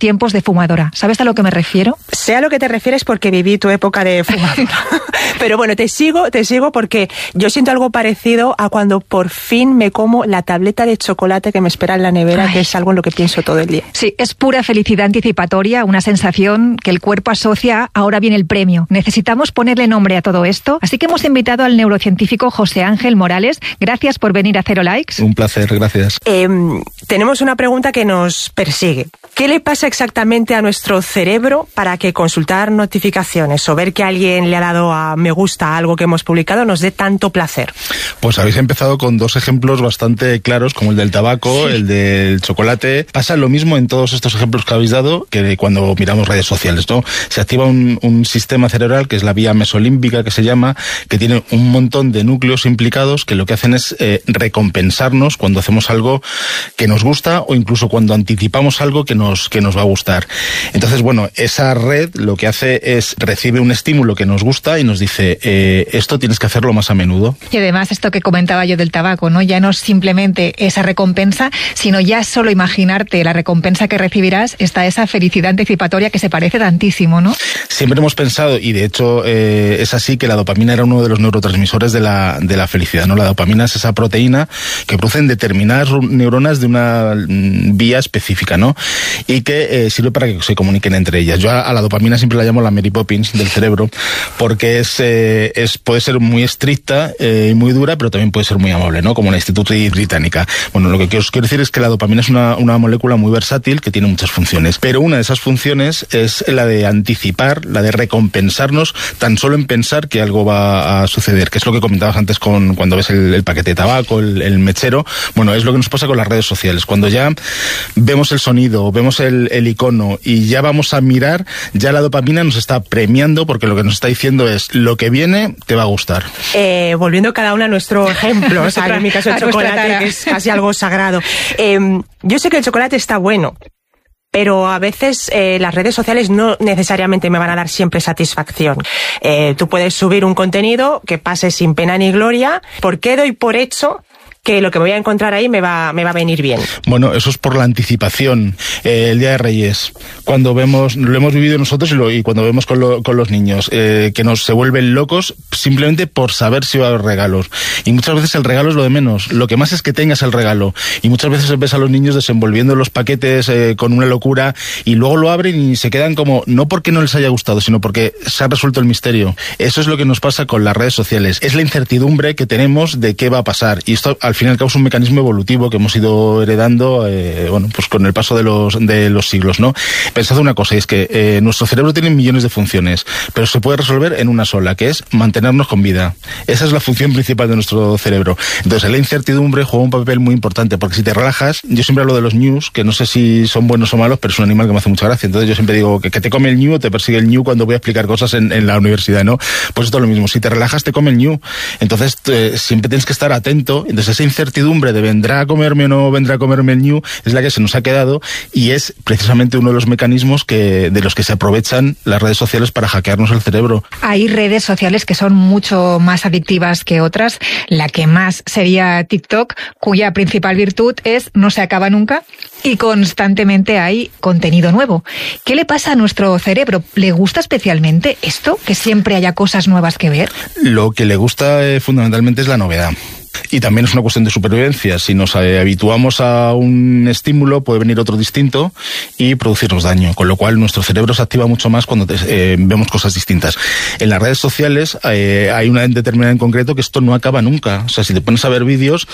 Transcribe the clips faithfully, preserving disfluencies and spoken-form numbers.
tiempos de fumadora. ¿Sabes a lo que me refiero? Sé a lo que te refieres porque viví tu época de fumadora. Pero bueno, te sigo, te sigo porque yo siento algo parecido a cuando por fin me como la tableta de chocolate que me espera en la nevera, Ay. que es algo en lo que pienso todo el día. Sí, es pura felicidad anticipatoria, una sensación que el cuerpo asocia, ahora viene el premio. Necesitamos ponerle nombre a todo esto, así que hemos invitado al neurocientífico José Ángel Morales. Gracias por venir a Cero Likes. Un placer, gracias. Eh, tenemos una pregunta que nos persigue. ¿Qué le pasa exactamente a nuestro cerebro para que consultar notificaciones o ver que alguien le ha dado a me gusta a algo que hemos publicado nos dé tanto placer? Pues habéis empezado con dos ejemplos bastante claros, como el del tabaco, sí. el del chocolate. Pasa lo mismo en todos estos ejemplos que habéis dado que cuando miramos redes sociales, ¿no? Se activa un, un sistema cerebral que es la vía mesolímbica, que se llama, que tiene un montón de núcleos implicados que lo que hacen es eh, recompensarnos cuando hacemos algo que nos gusta o incluso cuando anticipamos algo que nos, que nos va a gustar. Entonces, bueno, esa red lo que hace es recibe un estímulo que nos gusta y nos dice eh, esto tienes que hacerlo más a menudo. Y además esto que comentaba yo del tabaco, ¿no? Ya no es simplemente esa recompensa, sino ya solo imaginarte la recompensa que recibirás, está esa felicidad anticipatoria que se parece tantísimo, ¿no? Siempre hemos pensado, y de hecho eh, es así, que la dopamina era uno de los neurotransmisores de la, de la felicidad, ¿no? La dopamina es esa proteína que producen determinadas neuronas de una vía específica, ¿no? Y que eh, sirve para que se comuniquen entre ellas. Yo a, a la dopamina siempre la llamo la Mary Poppins del cerebro, porque es, eh, es puede ser muy estricta eh, y muy dura, pero también puede ser muy amable, ¿no? Como la Institutrice británica. Bueno, lo que os quiero decir es que la dopamina es una, una molécula muy versátil que tiene muchas funciones, pero una de esas funciones es la de anticipar, la de recompensarnos tan solo en pensar que algo va a suceder, que es lo que comentabas antes con cuando ves el, el paquete de tabaco, el, el mechero. Bueno, es lo que nos pasa con las redes sociales. Cuando ya vemos el sonido, vemos el, el icono y ya vamos a mirar, ya la dopamina nos está premiando porque lo que nos está diciendo es lo que viene te va a gustar. Eh, volviendo cada uno a nuestro ejemplo, o sea, en mi caso el chocolate, que es casi algo sagrado. Eh, yo sé que el chocolate está bueno, pero a veces eh, las redes sociales no necesariamente me van a dar siempre satisfacción. Eh, tú puedes subir un contenido que pase sin pena ni gloria. ¿Por qué doy por hecho que lo que me voy a encontrar ahí me va, me va a venir bien? Bueno, eso es por la anticipación. Eh, el Día de Reyes, cuando vemos, lo hemos vivido nosotros y, lo, y cuando vemos con, lo, con los niños, eh, que nos se vuelven locos simplemente por saber si va a haber regalos. Y muchas veces el regalo es lo de menos. Lo que más es que tengas el regalo. Y muchas veces ves a los niños desenvolviendo los paquetes eh, con una locura y luego lo abren y se quedan como, no porque no les haya gustado, sino porque se ha resuelto el misterio. Eso es lo que nos pasa con las redes sociales. Es la incertidumbre que tenemos de qué va a pasar. Y esto al Al fin y al cabo es un mecanismo evolutivo que hemos ido heredando, eh, bueno, pues con el paso de los de los siglos, ¿no? Pensad una cosa, y es que eh, nuestro cerebro tiene millones de funciones, pero se puede resolver en una sola, que es mantenernos con vida. Esa es la función principal de nuestro cerebro. Entonces, la incertidumbre juega un papel muy importante, porque si te relajas, yo siempre hablo de los ñus, que no sé si son buenos o malos, pero es un animal que me hace mucha gracia. Entonces, yo siempre digo que, que te come el ñu o te persigue el ñu cuando voy a explicar cosas en, en la universidad, ¿no? Pues esto es lo mismo. Si te relajas, te come el ñu. Entonces, te, siempre tienes que estar atento. Entonces, esa incertidumbre de vendrá a comerme o no vendrá a comerme el ñu es la que se nos ha quedado y es precisamente uno de los mecanismos que de los que se aprovechan las redes sociales para hackearnos el cerebro. Hay redes sociales que son mucho más adictivas que otras. La que más sería TikTok, cuya principal virtud es no se acaba nunca y constantemente hay contenido nuevo. ¿Qué le pasa a nuestro cerebro? ¿Le gusta especialmente esto, que siempre haya cosas nuevas que ver? Lo que le gusta eh, fundamentalmente es la novedad. Y también es una cuestión de supervivencia. Si nos eh, habituamos a un estímulo, puede venir otro distinto y producirnos daño. Con lo cual, nuestro cerebro se activa mucho más cuando te, eh, vemos cosas distintas. En las redes sociales eh, hay una determinada en concreto que esto no acaba nunca. O sea, si te pones a ver vídeos,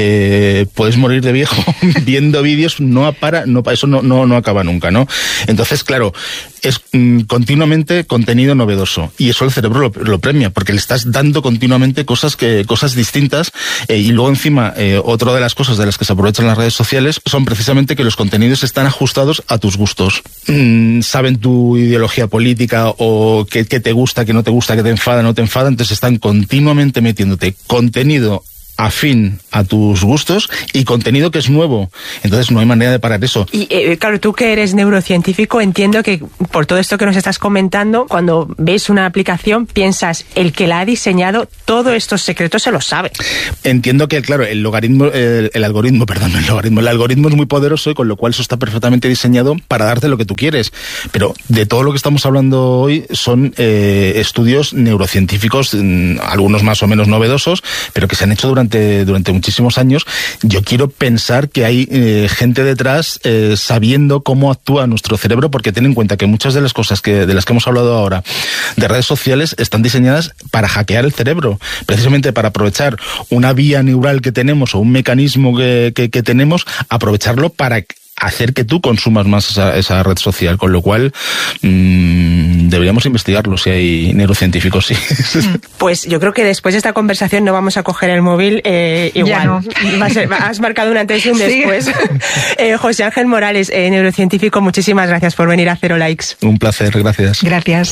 eh, puedes morir de viejo viendo vídeos. No para, no, eso no, no, no acaba nunca, ¿no? Entonces, claro, es mm, continuamente contenido novedoso. Y eso el cerebro lo, lo premia, porque le estás dando continuamente cosas que cosas distintas. Eh, y luego encima, eh, otra de las cosas de las que se aprovechan las redes sociales son precisamente que los contenidos están ajustados a tus gustos. Mm, saben tu ideología política o qué, qué te gusta, qué no te gusta, qué te enfada, no te enfada, entonces están continuamente metiéndote contenido afín a tus gustos y contenido que es nuevo. Entonces no hay manera de parar eso. Y eh, claro, tú que eres neurocientífico, entiendo que por todo esto que nos estás comentando, cuando ves una aplicación, piensas, el que la ha diseñado, todos estos secretos se los sabe. Entiendo que, claro, el logaritmo, el, el algoritmo, perdón, el logaritmo, el algoritmo es muy poderoso y con lo cual eso está perfectamente diseñado para darte lo que tú quieres. Pero de todo lo que estamos hablando hoy son eh, estudios neurocientíficos, algunos más o menos novedosos, pero que se han hecho durante, durante muchísimos años. Yo quiero pensar que hay eh, gente detrás eh, sabiendo cómo actúa nuestro cerebro, porque ten en cuenta que muchas de las cosas que, de las que hemos hablado ahora de redes sociales están diseñadas para hackear el cerebro, precisamente para aprovechar una vía neural que tenemos o un mecanismo que, que, que tenemos, aprovecharlo para hacer que tú consumas más esa, esa red social, con lo cual mmm, deberíamos investigarlo si hay neurocientíficos, sí. Pues yo creo que después de esta conversación no vamos a coger el móvil eh, igual. No. Va a ser, has marcado un antes y un después. Sí. Eh, José Ángel Morales, eh, neurocientífico, muchísimas gracias por venir a Cero Likes. Un placer, gracias. Gracias.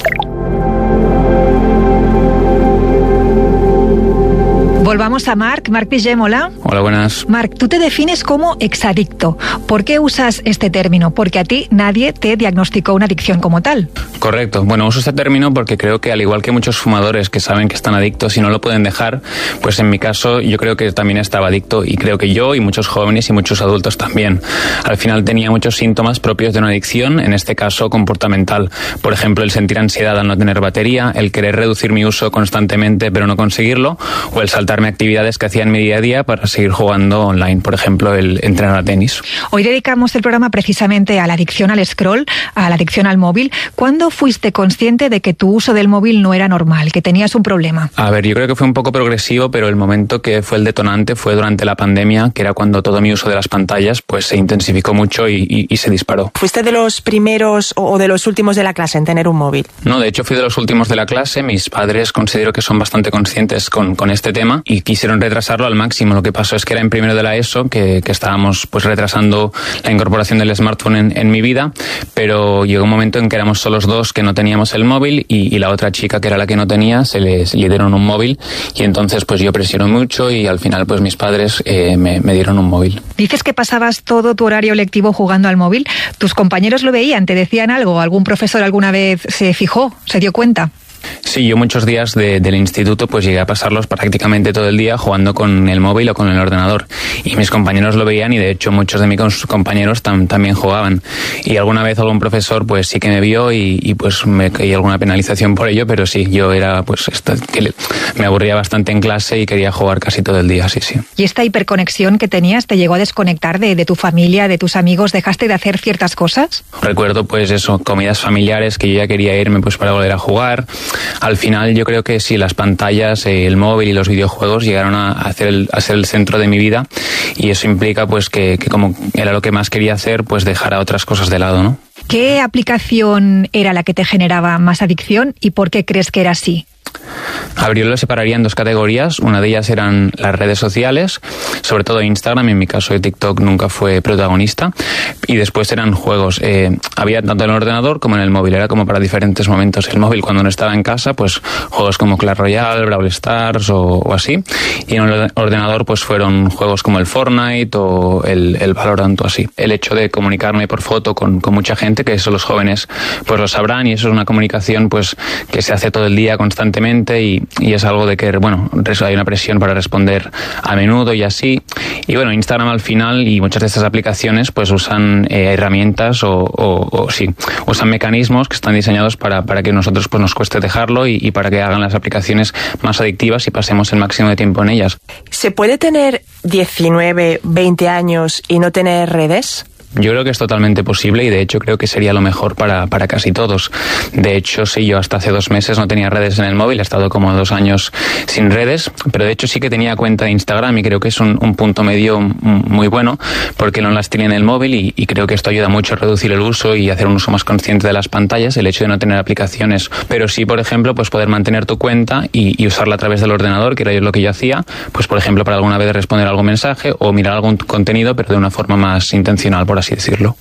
Volvamos a Marc. Marc Vigem, hola. Hola, buenas. Marc, tú te defines como exadicto. ¿Por qué usas este término? Porque a ti nadie te diagnosticó una adicción como tal. Correcto. Bueno, uso este término porque creo que al igual que muchos fumadores que saben que están adictos y no lo pueden dejar, pues en mi caso yo creo que también estaba adicto y creo que yo y muchos jóvenes y muchos adultos también. Al final tenía muchos síntomas propios de una adicción, en este caso comportamental. Por ejemplo, el sentir ansiedad al no tener batería, el querer reducir mi uso constantemente pero no conseguirlo, o el saltar actividades que hacía en mi día a día para seguir jugando online, por ejemplo, el entrenar a tenis. Hoy dedicamos el programa precisamente a la adicción al scroll, a la adicción al móvil. ¿Cuándo fuiste consciente de que tu uso del móvil no era normal, que tenías un problema? A ver, yo creo que fue un poco progresivo, pero el momento que fue el detonante fue durante la pandemia, que era cuando todo mi uso de las pantallas pues se intensificó mucho y, y, y se disparó. ¿Fuiste de los primeros o de los últimos de la clase en tener un móvil? No, de hecho fui de los últimos de la clase. Mis padres considero que son bastante conscientes con, con este tema y quisieron retrasarlo al máximo. Lo que pasó es que era en primero de la ESO que, que estábamos pues retrasando la incorporación del smartphone en, en mi vida, pero llegó un momento en que éramos solos dos que no teníamos el móvil y, y la otra chica que era la que no tenía se les le dieron un móvil y entonces pues yo presioné mucho y al final pues mis padres eh, me, me dieron un móvil. Dices que pasabas todo tu horario lectivo jugando al móvil. ¿Tus compañeros lo veían? ¿Te decían algo? ¿Algún profesor alguna vez se fijó? ¿Se dio cuenta? Sí, yo muchos días de, del instituto pues llegué a pasarlos prácticamente todo el día jugando con el móvil o con el ordenador y mis compañeros lo veían y de hecho muchos de mis compañeros tam, también jugaban y alguna vez algún profesor pues sí que me vio y, y pues me caí alguna penalización por ello, pero sí, yo era pues esta, que me aburría bastante en clase y quería jugar casi todo el día, sí, sí. ¿Y esta hiperconexión que tenías te llegó a desconectar de, de tu familia, de tus amigos? ¿Dejaste de hacer ciertas cosas? Recuerdo pues eso, comidas familiares que yo ya quería irme pues para volver a jugar. Al final yo creo que sí, las pantallas, el móvil y los videojuegos llegaron a, hacer el, a ser el centro de mi vida y eso implica pues que, que como era lo que más quería hacer, pues dejar a otras cosas de lado, ¿no? ¿Qué aplicación era la que te generaba más adicción y por qué crees que era así? A ver, yo lo separaría en dos categorías. Una de ellas eran las redes sociales, sobre todo Instagram. En mi caso de TikTok nunca fue protagonista. Y después eran juegos. Eh, había tanto en el ordenador como en el móvil. Era como para diferentes momentos. El móvil cuando no estaba en casa, pues juegos como Clash Royale, Brawl Stars o, o así. Y en el ordenador pues fueron juegos como el Fortnite o el, el Valorant o así. El hecho de comunicarme por foto con, con mucha gente, que eso los jóvenes pues lo sabrán, y eso es una comunicación pues que se hace todo el día constantemente. Y, y es algo de que, bueno, hay una presión para responder a menudo y así. Y bueno, Instagram al final y muchas de estas aplicaciones pues usan eh, herramientas o, o, o sí, usan mecanismos que están diseñados para, para que nosotros pues nos cueste dejarlo y, y para que hagan las aplicaciones más adictivas y pasemos el máximo de tiempo en ellas. ¿Se puede tener diecinueve, veinte años y no tener redes? Yo creo que es totalmente posible y de hecho creo que sería lo mejor para, para casi todos. De hecho, sí, yo hasta hace dos meses no tenía redes en el móvil, he estado como dos años sin redes, pero de hecho sí que tenía cuenta de Instagram y creo que es un, un punto medio muy bueno porque no las tiene en el móvil y, y creo que esto ayuda mucho a reducir el uso y hacer un uso más consciente de las pantallas, el hecho de no tener aplicaciones. Pero sí, por ejemplo, pues poder mantener tu cuenta y, y usarla a través del ordenador, que era lo que yo hacía, pues por ejemplo para alguna vez responder algún mensaje o mirar algún contenido, pero de una forma más intencional, por así así decirlo.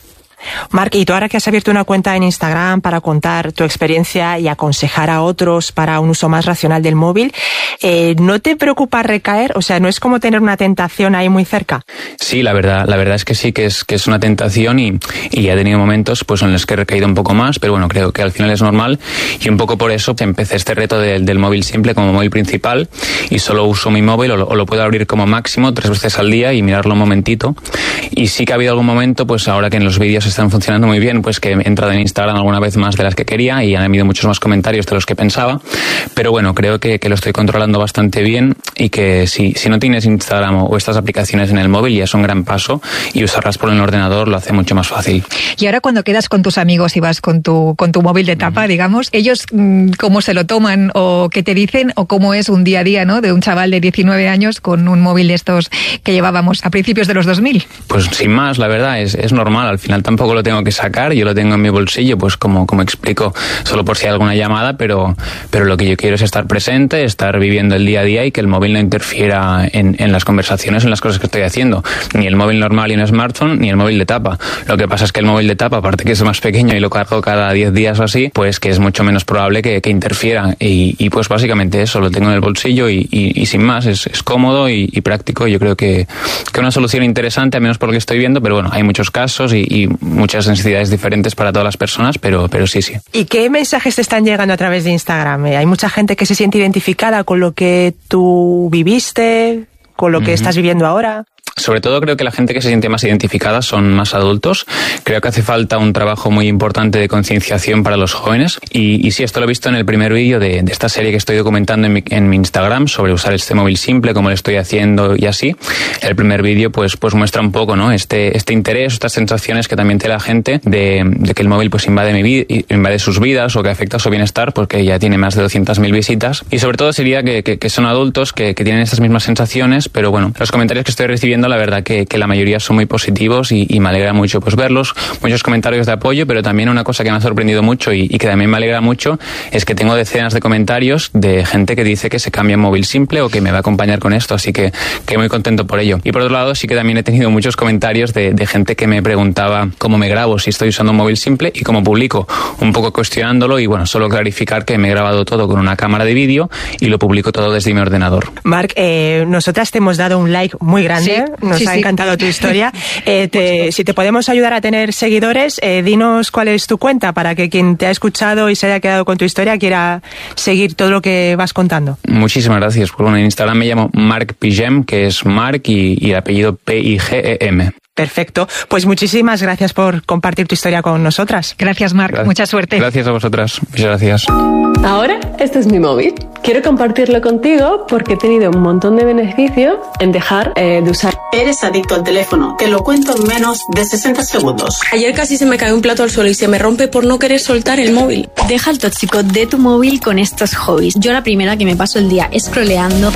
Marc, y tú ahora que has abierto una cuenta en Instagram para contar tu experiencia y aconsejar a otros para un uso más racional del móvil, eh, ¿no te preocupa recaer? O sea, ¿no es como tener una tentación ahí muy cerca? Sí, la verdad, la verdad es que sí, que es que es una tentación y, y he tenido momentos pues en los que he recaído un poco más, pero bueno, creo que al final es normal y un poco por eso empecé este reto de, del móvil simple como móvil principal y solo uso mi móvil o lo, o lo puedo abrir como máximo tres veces al día y mirarlo un momentito. Y sí que ha habido algún momento, pues ahora que en los vídeos están funcionando muy bien, pues que he entrado en Instagram alguna vez más de las que quería y han habido muchos más comentarios de los que pensaba, pero bueno, creo que, que lo estoy controlando bastante bien y que si, si no tienes Instagram o estas aplicaciones en el móvil ya es un gran paso y usarlas por el ordenador lo hace mucho más fácil. Y ahora cuando quedas con tus amigos y vas con tu, con tu móvil de tapa, uh-huh. digamos, ellos cómo se lo toman o qué te dicen o cómo es un día a día, ¿no?, de un chaval de diecinueve años con un móvil de estos que llevábamos a principios de los dos mil. Pues sin más, la verdad, es, es normal, al final tampoco lo tengo que sacar, yo lo tengo en mi bolsillo, pues como, como explico, solo por si hay alguna llamada, pero, pero lo que yo quiero es estar presente, estar viviendo el día a día y que el móvil no interfiera en, en las conversaciones, en las cosas que estoy haciendo. Ni el móvil normal y un smartphone, ni el móvil de tapa. Lo que pasa es que el móvil de tapa, aparte que es más pequeño y lo cargo cada diez días o así, pues que es mucho menos probable que, que interfiera. Y, y pues básicamente eso, lo tengo en el bolsillo y, y, y sin más, es, es cómodo y, y práctico. Yo creo que, que una solución interesante, al menos por lo que estoy viendo, pero bueno, hay muchos casos y, y muchas necesidades diferentes para todas las personas, pero, pero sí, sí. ¿Y qué mensajes te están llegando a través de Instagram? ¿Hay mucha gente que se siente identificada con lo que tú viviste, con lo que uh-huh. estás viviendo ahora? Sobre todo creo que la gente que se siente más identificada son más adultos. Creo que hace falta un trabajo muy importante de concienciación para los jóvenes. Y, y sí, esto lo he visto en el primer vídeo de, de esta serie que estoy documentando en mi, en mi Instagram sobre usar este móvil simple, cómo lo estoy haciendo y así. El primer vídeo pues, pues muestra un poco, ¿no?, este, este interés, estas sensaciones que también tiene la gente de, de que el móvil pues invade, mi vida, invade sus vidas o que afecta a su bienestar porque ya tiene más de doscientas mil visitas. Y sobre todo sería que, que, que son adultos que, que tienen estas mismas sensaciones, pero bueno, los comentarios que estoy recibiendo la verdad que, que la mayoría son muy positivos y, y me alegra mucho pues verlos, muchos comentarios de apoyo, pero también una cosa que me ha sorprendido mucho y, y que también me alegra mucho es que tengo decenas de comentarios de gente que dice que se cambia en móvil simple o que me va a acompañar con esto, así que, que muy contento por ello. Y por otro lado sí que también he tenido muchos comentarios de, de gente que me preguntaba cómo me grabo, si estoy usando un móvil simple y cómo publico, un poco cuestionándolo y bueno, solo clarificar que me he grabado todo con una cámara de vídeo y lo publico todo desde mi ordenador. Marc, eh, nosotras te hemos dado un like muy grande, sí, nos sí, ha sí. encantado tu historia. Eh, te, si te podemos ayudar a tener seguidores, eh, dinos cuál es tu cuenta para que quien te ha escuchado y se haya quedado con tu historia quiera seguir todo lo que vas contando. Muchísimas gracias. Pues bueno, en Instagram me llamo Marc Pigem, que es Marc y, y el apellido P I G E M. Perfecto. Pues muchísimas gracias por compartir tu historia con nosotras. Gracias, Marc. Gracias. Mucha suerte. Gracias a vosotras. Muchas gracias. Ahora, este es mi móvil. Quiero compartirlo contigo porque he tenido un montón de beneficios en dejar eh, de usar. Eres adicto al teléfono. Te lo cuento en menos de sesenta segundos. Ayer casi se me cae un plato al suelo y se me rompe por no querer soltar el móvil. Deja el tóxico de tu móvil con estos hobbies. Yo la primera que me paso el día scrolleando.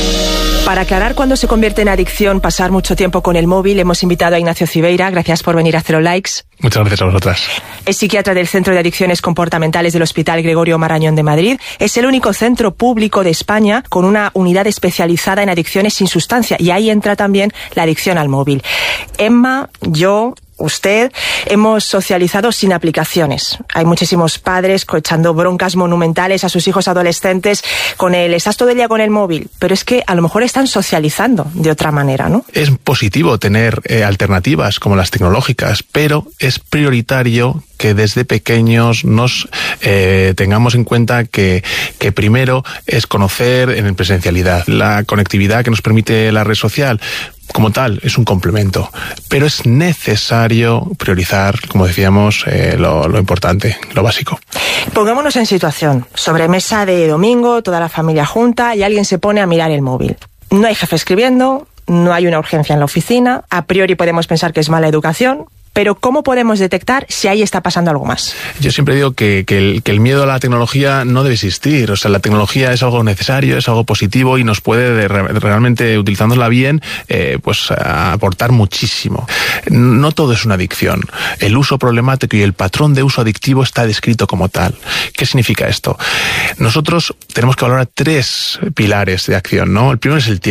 Para aclarar cuándo se convierte en adicción pasar mucho tiempo con el móvil, hemos invitado a Ignacio Cibeira. Gracias por venir a Cero Likes. Muchas gracias a vosotras. Es psiquiatra del Centro de Adicciones Comportamentales del Hospital Gregorio Marañón de Madrid. Es el único centro público de España con una unidad especializada en adicciones sin sustancia. Y ahí entra también la adicción al móvil. Emma, yo... usted, hemos socializado sin aplicaciones. Hay muchísimos padres echando broncas monumentales a sus hijos adolescentes con el estás todo el día con el móvil, pero es que a lo mejor están socializando de otra manera, ¿no? Es positivo tener eh, alternativas como las tecnológicas, pero es prioritario que desde pequeños nos eh, tengamos en cuenta que, que primero es conocer en presencialidad. La conectividad que nos permite la red social como tal es un complemento, pero es necesario priorizar, como decíamos, eh, lo, lo importante, lo básico. Pongámonos en situación, sobremesa de domingo, toda la familia junta y alguien se pone a mirar el móvil. No hay jefe escribiendo, no hay una urgencia en la oficina, a priori podemos pensar que es mala educación, pero ¿cómo podemos detectar si ahí está pasando algo más? Yo siempre digo que, que, el, que el miedo a la tecnología no debe existir. O sea, la tecnología es algo necesario, es algo positivo y nos puede de, realmente, utilizándola bien, eh, pues aportar muchísimo. No todo es una adicción. El uso problemático y el patrón de uso adictivo está descrito como tal. ¿Qué significa esto? Nosotros tenemos que valorar tres pilares de acción, ¿no? El primero es el tiempo.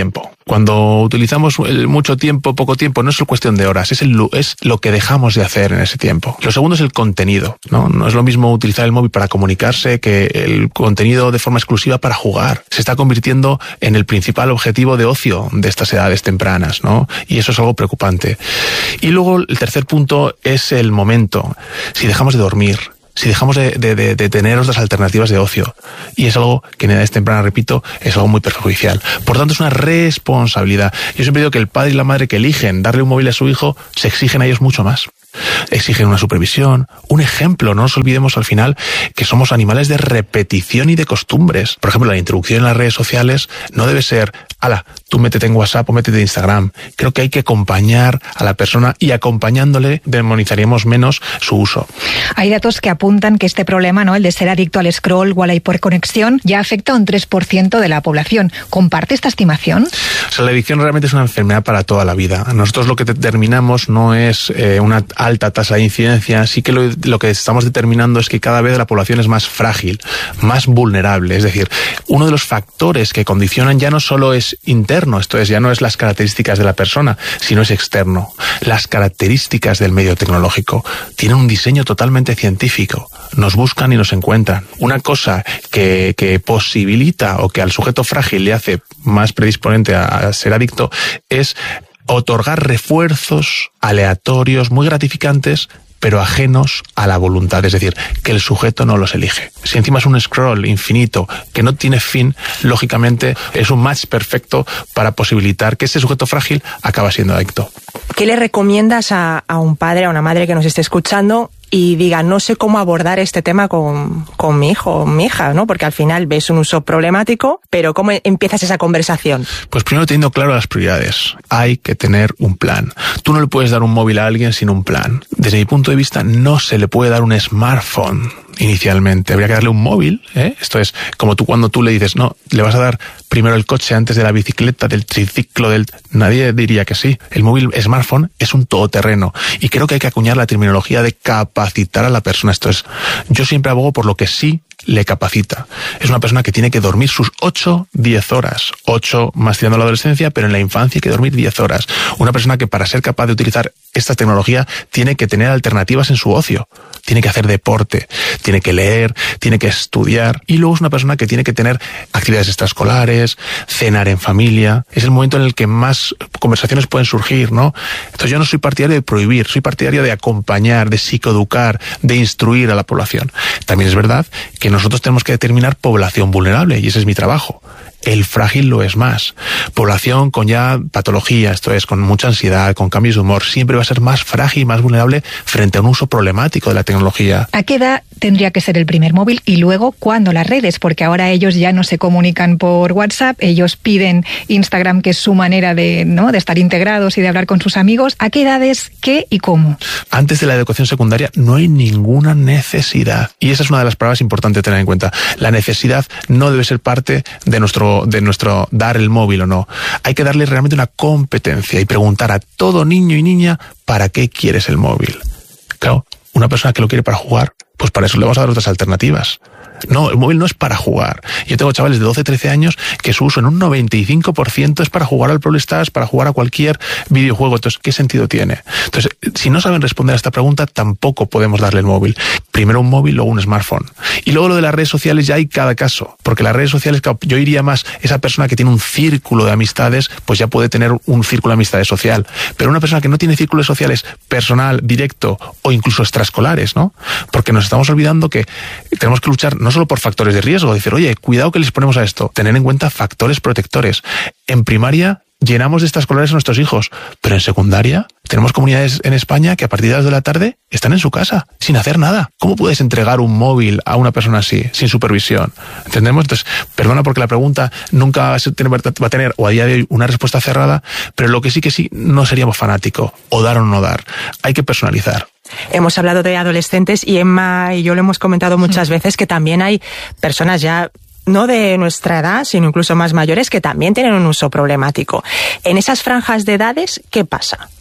Cuando utilizamos mucho tiempo, poco tiempo, no es cuestión de horas, es, el, es lo que dejamos de hacer en ese tiempo. Lo segundo es el contenido, ¿no? No es lo mismo utilizar el móvil para comunicarse que el contenido de forma exclusiva para jugar. Se está convirtiendo en el principal objetivo de ocio de estas edades tempranas, ¿no? Y eso es algo preocupante. Y luego el tercer punto es el momento. Si dejamos de dormir, si dejamos de, de, de, de tener otras alternativas de ocio. Y es algo que en edades tempranas, repito, es algo muy perjudicial. Por tanto, es una responsabilidad. Yo siempre digo que el padre y la madre que eligen darle un móvil a su hijo, se exigen a ellos mucho más. Exigen una supervisión, un ejemplo. No nos olvidemos al final que somos animales de repetición y de costumbres. Por ejemplo, la introducción en las redes sociales no debe ser, ala, tú métete en WhatsApp o métete en Instagram. Creo que hay que acompañar a la persona y acompañándole demonizaríamos menos su uso. Hay datos que apuntan que este problema, ¿no?, el de ser adicto al scroll o a la hiperconexión, ya afecta a un tres por ciento de la población. ¿Comparte esta estimación? O sea, la adicción realmente es una enfermedad para toda la vida. Nosotros lo que determinamos no es eh, una alta tasa de incidencia, sí que lo, lo que estamos determinando es que cada vez la población es más frágil, más vulnerable. Es decir, uno de los factores que condicionan ya no solo es interno, esto es, ya no es las características de la persona, sino es externo. Las características del medio tecnológico tienen un diseño totalmente científico. Nos buscan y nos encuentran. Una cosa que, que posibilita o que al sujeto frágil le hace más predisponente a, a ser adicto es otorgar refuerzos aleatorios muy gratificantes, pero ajenos a la voluntad, es decir, que el sujeto no los elige. Si encima es un scroll infinito que no tiene fin, lógicamente es un match perfecto para posibilitar que ese sujeto frágil acaba siendo adicto. ¿Qué le recomiendas a, a un padre, a una madre que nos esté escuchando y diga, no sé cómo abordar este tema con, con mi hijo o mi hija, ¿no? Porque al final ves un uso problemático, pero ¿cómo empiezas esa conversación? Pues primero teniendo claro las prioridades. Hay que tener un plan. Tú no le puedes dar un móvil a alguien sin un plan. Desde mi punto de vista, no se le puede dar un smartphone inicialmente. Habría que darle un móvil, ¿eh? Esto es como tú cuando tú le dices, no, le vas a dar primero el coche antes de la bicicleta, del triciclo, del... Nadie diría que sí. El móvil smartphone es un todoterreno y creo que hay que acuñar la terminología de capacitar a la persona. Esto es, yo siempre abogo por lo que sí le capacita. Es una persona que tiene que dormir sus ocho, diez horas. ocho más tirando a la adolescencia, pero en la infancia hay que dormir diez horas. Una persona que para ser capaz de utilizar esta tecnología tiene que tener alternativas en su ocio. Tiene que hacer deporte, tiene que leer, tiene que estudiar. Y luego es una persona que tiene que tener actividades extraescolares, cenar en familia. Es el momento en el que más conversaciones pueden surgir, ¿no? Entonces yo no soy partidario de prohibir, soy partidario de acompañar, de psicoeducar, de instruir a la población. También es verdad que nosotros tenemos que determinar población vulnerable y ese es mi trabajo. El frágil lo es más. Población con ya patología, esto es, con mucha ansiedad, con cambios de humor, siempre va a ser más frágil, más vulnerable frente a un uso problemático de la tecnología. ¿A qué edad tendría que ser el primer móvil y luego cuándo las redes? Porque ahora ellos ya no se comunican por WhatsApp, ellos piden Instagram, que es su manera de, ¿no?, de estar integrados y de hablar con sus amigos. ¿A qué edades, qué y cómo? Antes de la educación secundaria no hay ninguna necesidad. Y esa es una de las palabras importantes a tener en cuenta. La necesidad no debe ser parte de nuestro de nuestro dar el móvil o no. Hay que darle realmente una competencia y preguntar a todo niño y niña ¿para qué quieres el móvil? Claro, una persona que lo quiere para jugar, pues para eso le vamos a dar otras alternativas. No, el móvil no es para jugar. Yo tengo chavales de doce, trece años que su uso en un noventa y cinco por ciento es para jugar al Brawl Stars, para jugar a cualquier videojuego. Entonces, ¿qué sentido tiene? Entonces, si no saben responder a esta pregunta, tampoco podemos darle el móvil. Primero un móvil, luego un smartphone. Y luego lo de las redes sociales ya hay cada caso. Porque las redes sociales, yo iría más, esa persona que tiene un círculo de amistades, pues ya puede tener un círculo de amistades social. Pero una persona que no tiene círculos sociales personal, directo o incluso extraescolares, ¿no? Porque nos estamos olvidando que tenemos que luchar no solo por factores de riesgo, decir, oye, cuidado que les ponemos a esto, tener en cuenta factores protectores. En primaria llenamos de extraescolares a nuestros hijos, pero en secundaria tenemos comunidades en España que a partir de las de la tarde están en su casa, sin hacer nada. ¿Cómo puedes entregar un móvil a una persona así, sin supervisión? ¿Entendemos? Entonces, perdona porque la pregunta nunca va a tener, o a día de hoy, una respuesta cerrada, pero lo que sí que sí, no seríamos fanáticos, o dar o no dar. Hay que personalizar. Hemos hablado de adolescentes y Emma y yo lo hemos comentado muchas veces que también hay personas ya no de nuestra edad, sino incluso más mayores que también tienen un uso problemático. En esas franjas de edades, ¿qué pasa?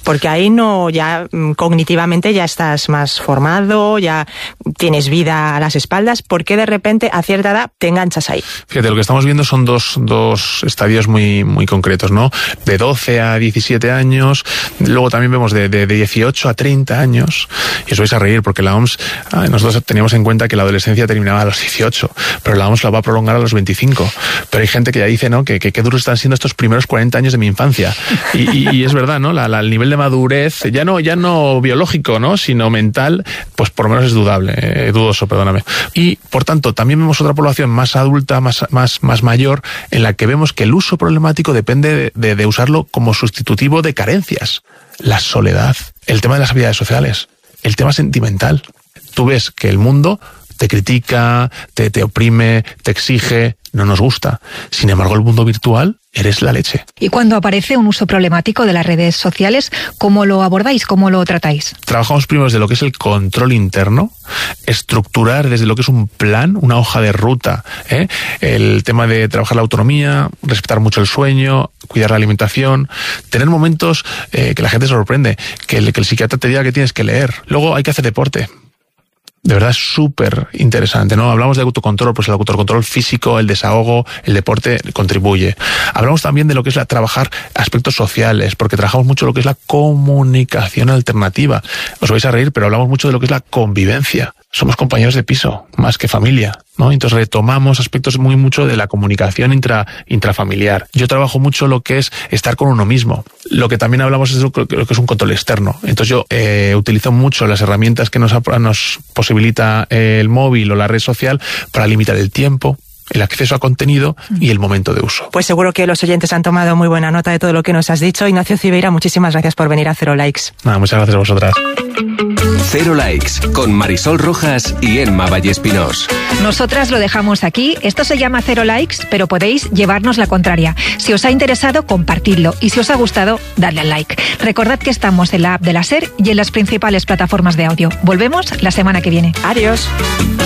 Porque ahí no, ya cognitivamente ya estás más formado, ya tienes vida a las espaldas. ¿Por qué de repente a cierta edad te enganchas ahí? Fíjate, lo que estamos viendo son dos, dos estadios muy, muy concretos, ¿no? De doce a diecisiete años, luego también vemos de, de, de dieciocho a treinta años, y os vais a reír porque la O M S, nosotros teníamos en cuenta que la adolescencia terminaba a los dieciocho, pero la O M S la va a prolongar a los veinticinco. Pero hay gente que ya dice, ¿no? Que, que, que duros están siendo estos primeros cuarenta años de mi infancia. Y, y, y es verdad, ¿no? La, la, el nivel de madurez, ya no, ya no biológico, ¿no? Sino mental, pues por lo menos es dudable, eh, dudoso, perdóname. Y, por tanto, también vemos otra población más adulta, más, más, más mayor, en la que vemos que el uso problemático depende de, de, de usarlo como sustitutivo de carencias. La soledad, el tema de las habilidades sociales, el tema sentimental. Tú ves que el mundo te critica, te, te oprime, te exige, no nos gusta. Sin embargo, el mundo virtual, eres la leche. Y cuando aparece un uso problemático de las redes sociales, ¿cómo lo abordáis? ¿Cómo lo tratáis? Trabajamos primero desde lo que es el control interno, estructurar desde lo que es un plan, una hoja de ruta, ¿eh? El tema de trabajar la autonomía, respetar mucho el sueño, cuidar la alimentación, tener momentos eh, que la gente se sorprende, que el, que el psiquiatra te diga que tienes que leer. Luego hay que hacer deporte. De verdad es súper interesante, ¿no? Hablamos de autocontrol, pues el autocontrol físico, el desahogo, el deporte contribuye. Hablamos también de lo que es la, trabajar aspectos sociales, porque trabajamos mucho lo que es la comunicación alternativa. Os vais a reír, pero hablamos mucho de lo que es la convivencia. Somos compañeros de piso, más que familia, ¿no? Entonces retomamos aspectos muy mucho de la comunicación intra, intrafamiliar. Yo trabajo mucho lo que es estar con uno mismo. Lo que también hablamos es lo que es un control externo. Entonces yo eh, utilizo mucho las herramientas que nos, nos posibilita el móvil o la red social para limitar el tiempo, el acceso a contenido y el momento de uso. Pues seguro que los oyentes han tomado muy buena nota de todo lo que nos has dicho. Ignacio Cibeira, muchísimas gracias por venir a Cero Likes. Nada, muchas gracias a vosotras. Cero Likes, con Marisol Rojas y Emma Vallespinós. Nosotras lo dejamos aquí. Esto se llama Cero Likes, pero podéis llevarnos la contraria. Si os ha interesado, compartidlo. Y si os ha gustado, dadle al like. Recordad que estamos en la app de la SER y en las principales plataformas de audio. Volvemos la semana que viene. Adiós.